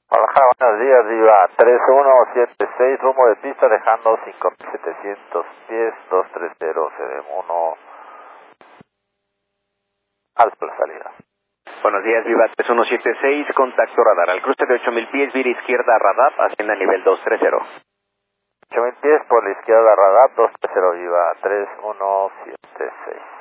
Guadalajara, buenos días, Viva. 3176, rumbo de pista, dejando 5700 pies, 230, CDM1, alto la salida. Buenos días, Viva 3176, contacto radar. Al cruce de 8000 pies, vía izquierda, radar, ascienda a nivel 230. 8000 pies por la izquierda, radar, 230, Viva 3176.